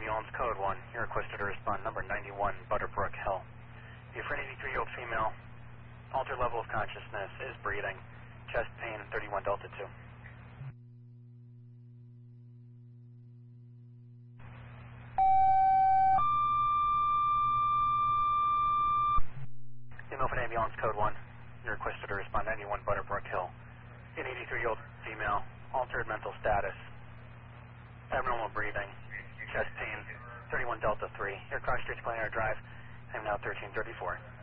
ambulance code 1. You're requested to respond number 91 Butterbrook Hill. You're for an 83-year-old female. Altered level of consciousness, is breathing. Chest pain, 31 Delta 2. Milford ambulance code 1. You're requested to respond 91 Butterbrook Hill. An 83-year-old female, altered mental status, abnormal breathing, chest pain, 31 Delta 3. Your cross streets Glen Air Drive. I'm now 1334.